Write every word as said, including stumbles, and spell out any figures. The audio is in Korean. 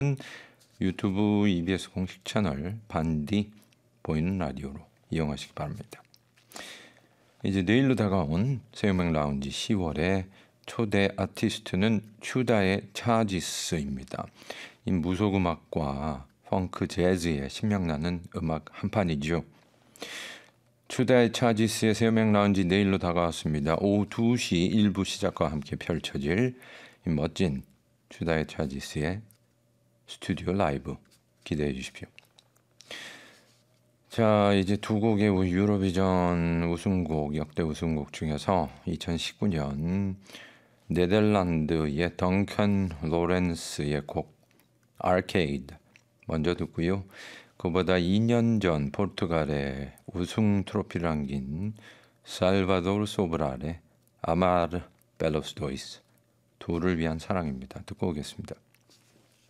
유튜브 이비에스 공식 채널 반디 보이는 라디오로 이용하시기 바랍니다. 이제 내일로 다가온 새음악 라운지 시월의 초대 아티스트는 츄다의 차지스입니다. 이 무속음악과 펑크 재즈의 신명나는 음악 한판이죠. 츄다의 차지스의 새음악 라운지 내일로 다가왔습니다. 오후 두 시 일부 시작과 함께 펼쳐질 이 멋진 츄다의 차지스의 스튜디오 라이브 기대해 주십시오. 자, 이제 두 곡의 유로비전 우승곡, 역대 우승곡 중에서 이천십구 년 네덜란드의 덩컨 로렌스의 곡 아케이드 먼저 듣고요. 그보다 이 년 전 포르투갈의 우승 트로피를 안긴 살바도르 소브랄의 아마르 벨로스 도이스 둘을 위한 사랑입니다. 듣고 오겠습니다.